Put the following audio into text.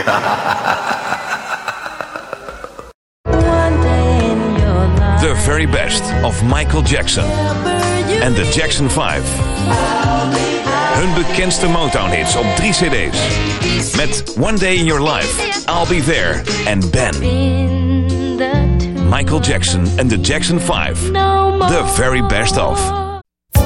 The very best of Michael Jackson en The Jackson 5. Hun bekendste Motown-hits op 3 cd's. Met One Day in Your Life, I'll Be There en Ben. Michael Jackson en The Jackson 5. The very best of.